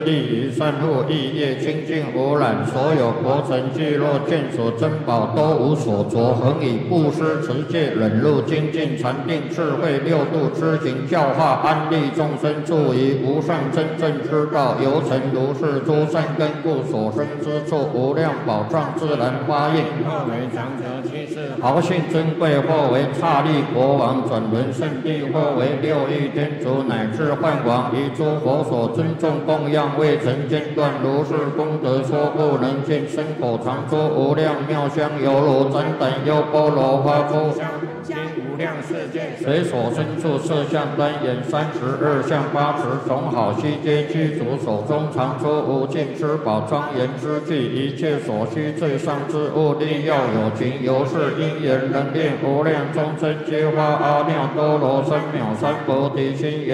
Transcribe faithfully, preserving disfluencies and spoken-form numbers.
利于善护意业清净无染，所有国城聚落见所珍宝都无所着，恒以布施持戒忍辱精进禅定智慧六度知行教化安利众生，助于无上真正之道，由成如是诸善根故所生之处，无量宝藏自然发应。或为长者居士，豪信尊贵；或为刹利国王转轮圣地；或为六欲天竺乃至梵王，以诸佛所尊重供养。未曾间断如是功德说不能尽，身口常说无量妙香，犹如珍等优波罗花出经无量世界，随所身处色相端严三十二相八十种好悉皆具足，手中常出无尽之宝庄严之具，一切所需最上之物，力要有情，由是因缘能令无量众生皆发阿耨多罗三藐三菩提心。